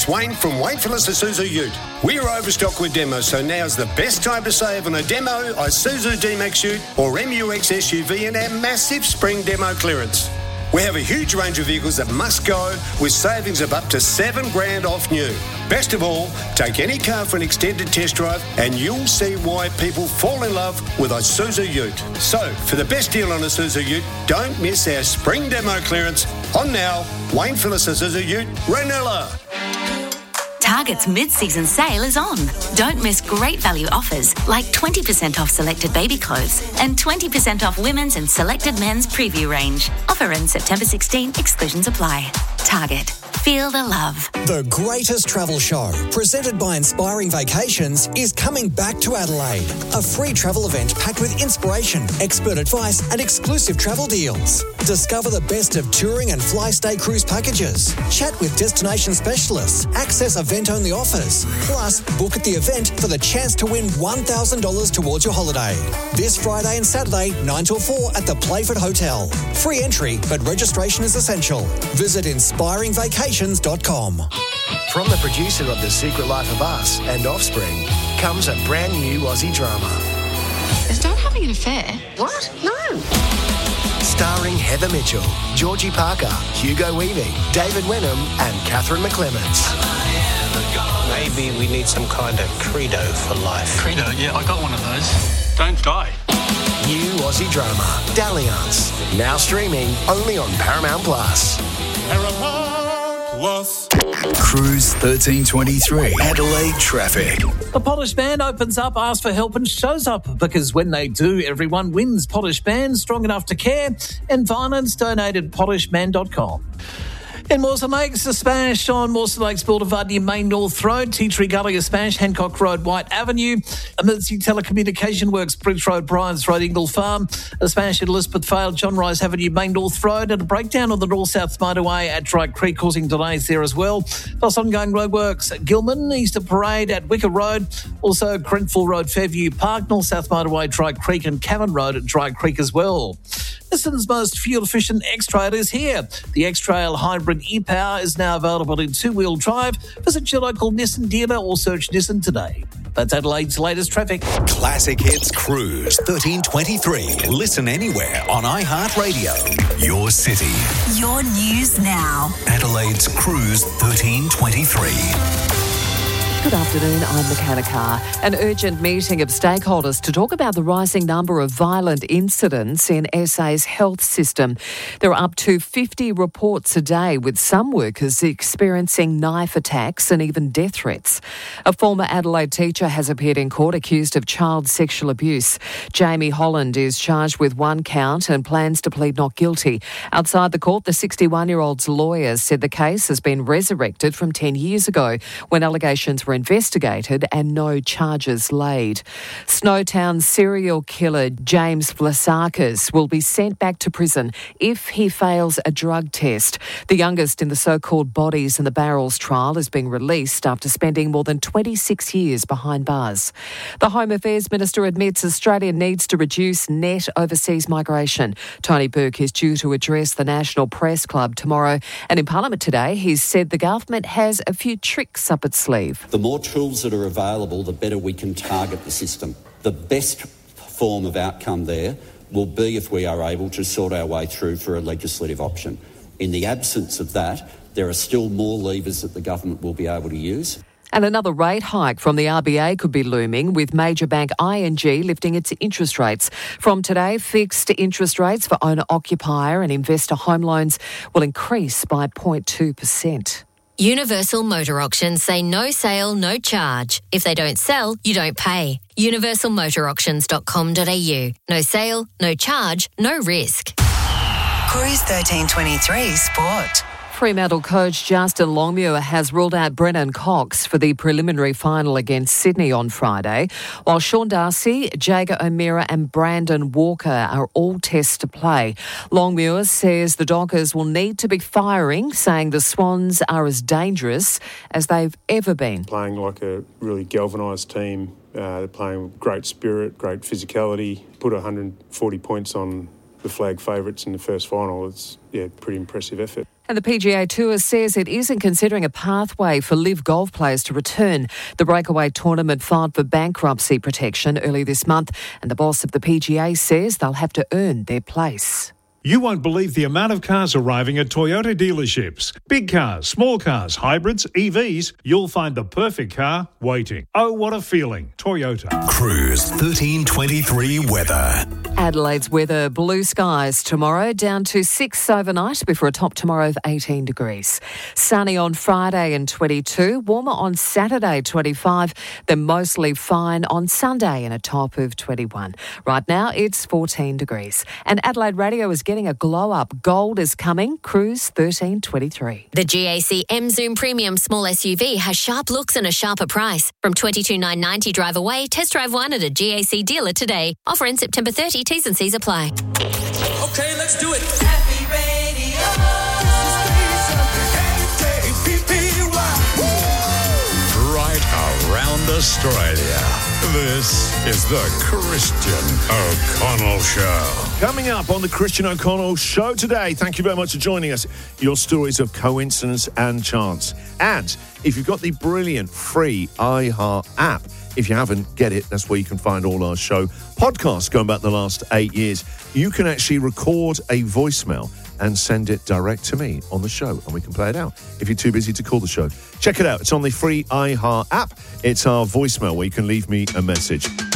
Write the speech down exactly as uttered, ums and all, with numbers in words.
Wayne from Wayne Phillips Isuzu Ute. We are overstocked with demos, so now's the best time to save on a demo, Isuzu D-Max Ute or M U X S U V in our massive spring demo clearance. We have a huge range of vehicles that must go with savings of up to seven grand off new. Best of all, take any car for an extended test drive and you'll see why people fall in love with Isuzu Ute. So, for the best deal on Isuzu Ute, don't miss our spring demo clearance on now, Wayne Phillips Isuzu Ute, Ranella. Target's mid-season sale is on. Don't miss great value offers like twenty percent off selected baby clothes and twenty percent off women's and selected men's preview range. Offer ends September sixteenth, exclusions apply. Target. Feel the love. The greatest travel show, presented by Inspiring Vacations, is coming back to Adelaide. A free travel event packed with inspiration, expert advice and exclusive travel deals. Discover the best of touring and fly-stay cruise packages. Chat with destination specialists. Access event-only offers. Plus, book at the event for the chance to win one thousand dollars towards your holiday. This Friday and Saturday, nine till four at the Playford Hotel. Free entry, but registration is essential. Visit inspiring vacations dot com. From the producer of The Secret Life of Us and Offspring comes a brand new Aussie drama. Is Dad having an affair? What? No. Starring Heather Mitchell, Georgie Parker, Hugo Weaving, David Wenham and Catherine McClements. Maybe we need some kind of credo for life. Credo? Yeah, I got one of those. Don't die. New Aussie drama, Dalliance. Now streaming only on Paramount Plus. Paramount Plus. Cruise thirteen twenty-three, Adelaide traffic. The Polished Band opens up, asks for help and shows up, because when they do, everyone wins. Polished Band, strong enough to care, and violence donated polished man dot com. In Mawson Lakes, a smash on Mawson Lakes Boulevard near Main North Road, Tea Tree Gully, a smash, Hancock Road, White Avenue, Emergency Telecommunication Works, Bridge Road, Bryans Road, Ingle Farm, a smash at Elizabeth Vale, John Rise Avenue, Main North Road, and a breakdown on the North-South Motorway at Dry Creek, causing delays there as well. Plus ongoing roadworks at Gilman, Easter Parade at Wicker Road, also Grenfell Road, Fairview Park, North-South Motorway, Dry Creek, and Cavan Road at Dry Creek as well. Nissan's most fuel-efficient X-Trail is here. The X-Trail Hybrid e-Power is now available in two-wheel drive. Visit your local Nissan dealer or search Nissan today. That's Adelaide's latest traffic. Classic Hits Cruise thirteen twenty-three. Listen anywhere on iHeartRadio. Your city. Your news now. Adelaide's Cruise thirteen twenty-three. Good afternoon, I'm McKenna Carr. An urgent meeting of stakeholders to talk about the rising number of violent incidents in S A's health system. There are up to fifty reports a day, with some workers experiencing knife attacks and even death threats. A former Adelaide teacher has appeared in court accused of child sexual abuse. Jamie Holland is charged with one count and plans to plead not guilty. Outside the court, the sixty-one-year-old's lawyers said the case has been resurrected from ten years ago when allegations were investigated and no charges laid. Snowtown serial killer James Vlasakis will be sent back to prison if he fails a drug test. The youngest in the so-called Bodies in the Barrels trial is being released after spending more than twenty-six years behind bars. The Home Affairs Minister admits Australia needs to reduce net overseas migration. Tony Burke is due to address the National Press Club tomorrow, and in Parliament today he's said the government has a few tricks up its sleeve. The more tools that are available, the better we can target the system. The best form of outcome there will be if we are able to sort our way through for a legislative option. In the absence of that, there are still more levers that the government will be able to use. And another rate hike from the R B A could be looming, with major bank I N G lifting its interest rates. From today, fixed interest rates for owner-occupier and investor home loans will increase by zero point two percent. Universal Motor Auctions say no sale, no charge. If they don't sell, you don't pay. universal motor auctions dot com dot a u. No sale, no charge, no risk. Cruise thirteen twenty-three Sport. Fremantle coach Justin Longmuir has ruled out Brennan Cox for the preliminary final against Sydney on Friday, while Sean Darcy, Jager O'Meara and Brandon Walker are all tests to play. Longmuir says the Dockers will need to be firing, saying the Swans are as dangerous as they've ever been. Playing like a really galvanised team, uh, they're playing with great spirit, great physicality, put one hundred forty points on the flag favourites in the first final. It's, yeah, pretty impressive effort. And the P G A Tour says it isn't considering a pathway for live golf players to return. The breakaway tournament filed for bankruptcy protection early this month, and the boss of the P G A says they'll have to earn their place. You won't believe the amount of cars arriving at Toyota dealerships. Big cars, small cars, hybrids, E Vs. You'll find the perfect car waiting. Oh, what a feeling. Toyota. Cruise thirteen twenty-three weather. Adelaide's weather, blue skies tomorrow, down to six overnight before a top tomorrow of eighteen degrees. Sunny on Friday and twenty-two, warmer on Saturday twenty-five, then mostly fine on Sunday and a top of twenty-one. Right now it's fourteen degrees. And Adelaide Radio is getting a glow up. Gold is coming. Cruise thirteen twenty-three. The G A C M Zoom Premium Small S U V has sharp looks and a sharper price. From twenty-two thousand nine hundred ninety drive away, test drive one at a G A C dealer today. Offer in September thirtieth. T's and C's apply. Okay, let's do it. Happy Radio. Right around Australia. This is the Christian O'Connell Show. Coming up on the Christian O'Connell Show today, thank you very much for joining us. Your stories of coincidence and chance. And if you've got the brilliant free iHeart app, if you haven't, get it. That's where you can find all our show podcasts going back the last eight years. You can actually record a voicemail and send it direct to me on the show, and we can play it out if you're too busy to call the show. Check it out. It's on the free iHeart app. It's our voicemail where you can leave me a message.